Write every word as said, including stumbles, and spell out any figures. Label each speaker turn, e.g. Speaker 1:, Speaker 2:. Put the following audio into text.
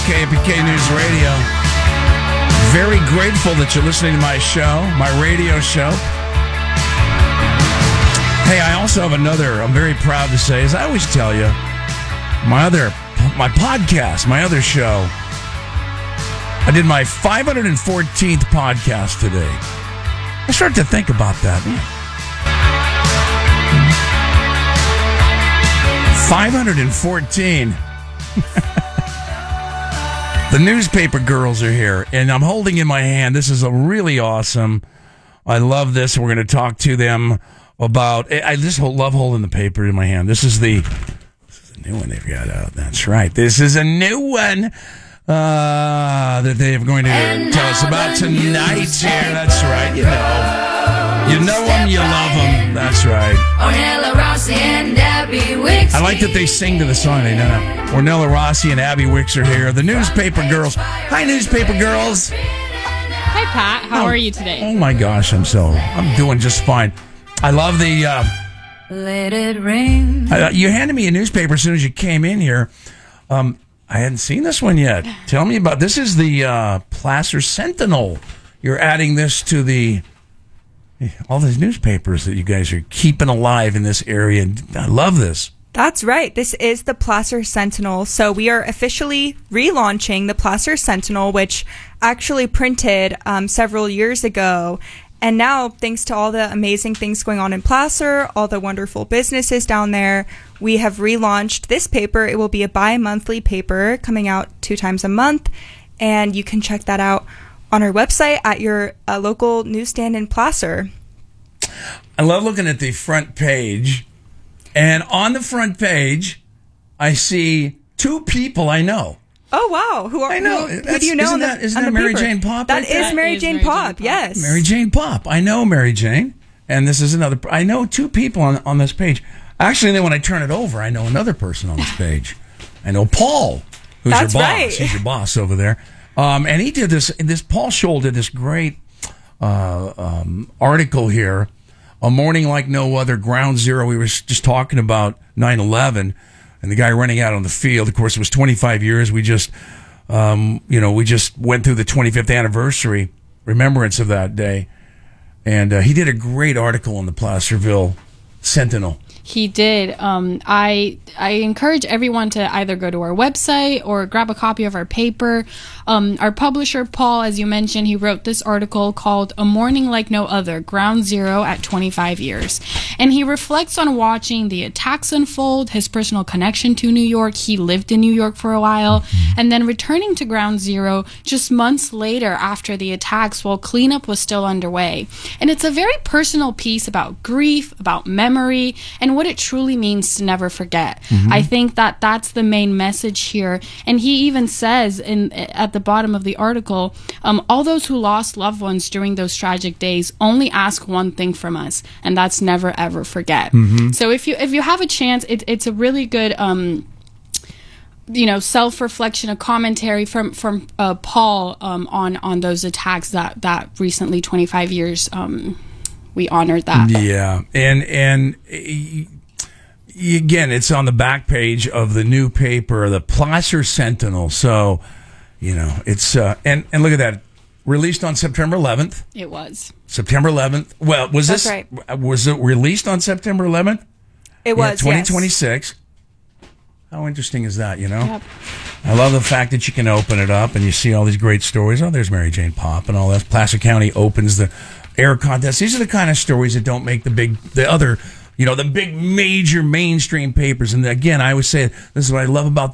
Speaker 1: K P K News Radio. Very grateful that you're listening to my show, my radio show. Hey, I also have another, I'm very proud to say, as I always tell you, my other, my podcast, my other show. I did my five hundred fourteenth podcast today. I started to think about that. five hundred fourteen. The newspaper girls are here, and I'm holding in my hand. This is a really awesome. I love this. We're going to talk to them about. I just love holding the paper in my hand. This is the, this is a new one they've got out. That's right. This is a new one uh, that they're going to and tell us about tonight. Here, that's right. You know, you know them, you love them. That's right.
Speaker 2: Ornella Rossi and Abby Wicks.
Speaker 1: I like that they sing to the song. They know that. Ornella Rossi and Abby Wicks are here. The newspaper girls. Hi, newspaper girls.
Speaker 3: Hi, Pat. How
Speaker 1: oh,
Speaker 3: are you today?
Speaker 1: Oh my gosh, I'm so I'm doing just fine. I love the. Uh,
Speaker 2: Let it rain.
Speaker 1: uh, you handed me a newspaper as soon as you came in here. Um, I hadn't seen this one yet. Tell me about this. Is the uh, Placer Sentinel? You're adding this to the all these newspapers that you guys are keeping alive in this area. I love this.
Speaker 4: That's right. This is the Placer Sentinel. So we are officially relaunching the Placer Sentinel, which actually printed um, several years ago. And now, thanks to all the amazing things going on in Placer, all the wonderful businesses down there, we have relaunched this paper. It will be a bi-monthly paper coming out two times a month. And you can check that out on our website at your uh, local newsstand in Placer.
Speaker 1: I love looking at the front page. And on the front page, I see two people I know.
Speaker 4: Oh, wow. Who are
Speaker 1: I know.
Speaker 4: Who, who do you know?
Speaker 1: Isn't
Speaker 4: on the,
Speaker 1: that, isn't
Speaker 4: on
Speaker 1: that
Speaker 4: the
Speaker 1: Mary
Speaker 4: paper?
Speaker 1: Jane Popp?
Speaker 4: That
Speaker 1: right
Speaker 4: is
Speaker 1: there?
Speaker 4: Mary
Speaker 3: That
Speaker 4: Jane
Speaker 3: is Mary
Speaker 4: Popp,
Speaker 3: Jane Popp.
Speaker 4: yes.
Speaker 1: Mary Jane Popp. I know Mary Jane. And this is another. I know two people on, on this page. Actually, then when I turn it over, I know another person on this page. I know Paul, who's
Speaker 4: That's
Speaker 1: your boss.
Speaker 4: right.
Speaker 1: He's your boss over there. Um, and he did this. This Paul Scholl did this great uh, um, article here. A morning like no other, ground zero. We were just talking about nine eleven and the guy running out on the field. Of course, it was twenty-five years. We just, um, you know, we just went through the twenty-fifth anniversary remembrance of that day. And uh, he did a great article on the Placerville Sentinel.
Speaker 3: He did. Um, I I encourage everyone to either go to our website or grab a copy of our paper. Um, our publisher, Paul, as you mentioned, he wrote this article called A Morning Like No Other, Ground Zero at twenty-five years. And he reflects on watching the attacks unfold, his personal connection to New York. He lived in New York for a while. And then returning to Ground Zero just months later after the attacks while cleanup was still underway. And it's a very personal piece about grief, about memory, and what it truly means to never forget. Mm-hmm. I think that that's the main message here. And he even says in at the bottom of the article, um, all those who lost loved ones during those tragic days only ask one thing from us, and that's never ever forget. Mm-hmm. So if you if you have a chance, it, it's a really good um, you know, self-reflection, a commentary from from uh, Paul um, on on those attacks that that recently twenty-five years um, we honored that.
Speaker 1: Yeah, and and uh, again, it's on the back page of the new paper, the Placer Sentinel. So, you know, it's uh, and and look at that, released on September eleventh.
Speaker 3: It was
Speaker 1: September eleventh. Well, was
Speaker 4: That's
Speaker 1: this
Speaker 4: right.
Speaker 1: was it released on September eleventh?
Speaker 4: It was,
Speaker 1: twenty twenty-six. Yes. How interesting is that, you know?
Speaker 3: Yep.
Speaker 1: I love the fact that you can open it up and you see all these great stories. Oh, there's Mary Jane Popp and all that. Placer County opens the air contest. These are the kind of stories that don't make the big, the other, you know, the big major mainstream papers. And again, I always say, this is what I love about